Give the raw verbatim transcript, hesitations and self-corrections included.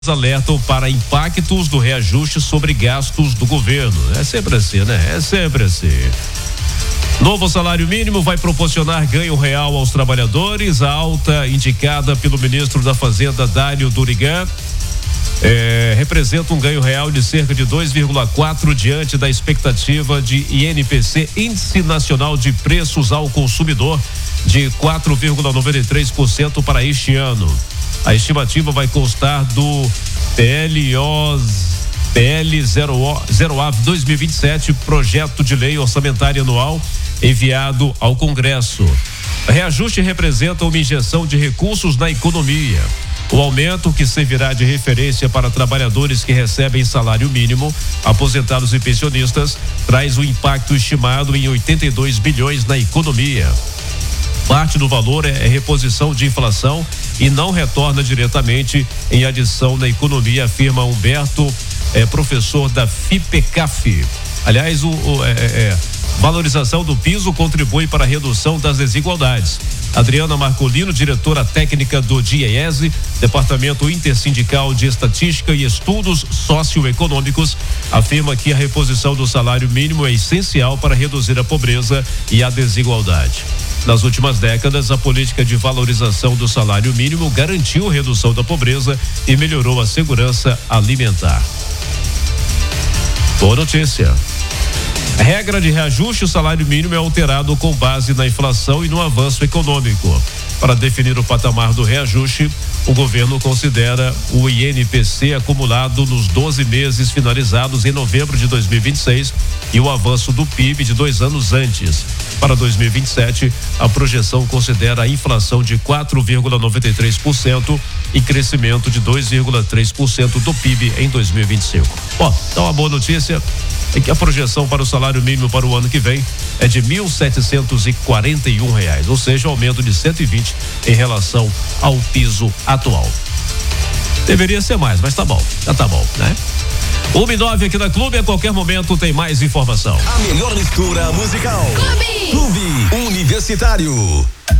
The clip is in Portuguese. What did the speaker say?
alertam para impactos do reajuste sobre gastos do governo. É sempre assim, né? É sempre assim. Novo salário mínimo vai proporcionar ganho real aos trabalhadores. A alta indicada pelo ministro da Fazenda, Dário Durigan, é, representa um ganho real de cerca de dois vírgula quatro diante da expectativa de I N P C, Índice Nacional de Preços ao Consumidor, de quatro vírgula noventa e três por cento para este ano. A estimativa vai constar do P L O P L zero A V dois mil e vinte e sete, projeto de lei orçamentária anual enviado ao Congresso. O reajuste representa uma injeção de recursos na economia. O aumento, que servirá de referência para trabalhadores que recebem salário mínimo, aposentados e pensionistas, traz um impacto estimado em oitenta e dois bilhões na economia. Parte do valor é reposição de inflação e não retorna diretamente em adição na economia, afirma Humberto, é, professor da FIPECAF. Aliás, o, o é, é, valorização do piso contribui para a redução das desigualdades. Adriana Marcolino, diretora técnica do DIEESE, Departamento Intersindical de Estatística e Estudos Socioeconômicos, afirma que a reposição do salário mínimo é essencial para reduzir a pobreza e a desigualdade. Nas últimas décadas, a política de valorização do salário mínimo garantiu a redução da pobreza e melhorou a segurança alimentar. Boa notícia. A regra de reajuste, o salário mínimo é alterado com base na inflação e no avanço econômico. Para definir o patamar do reajuste, o governo considera o I N P C acumulado nos doze meses finalizados em novembro de dois mil e vinte e seis e o avanço do P I B de dois anos antes. Para dois mil e vinte e sete, a projeção considera a inflação de quatro vírgula noventa e três por cento e crescimento de dois vírgula três por cento do P I B em dois mil e vinte e cinco. Ó, então a boa notícia é que a projeção para o salário mínimo para o ano que vem é de mil setecentos e quarenta e um reais, ou seja, um aumento de cento e vinte em relação ao piso atual. Deveria ser mais, mas tá bom, já tá bom, né? uma e nove aqui na Clube, a qualquer momento tem mais informação. A melhor mistura musical. Clube, Clube Universitário.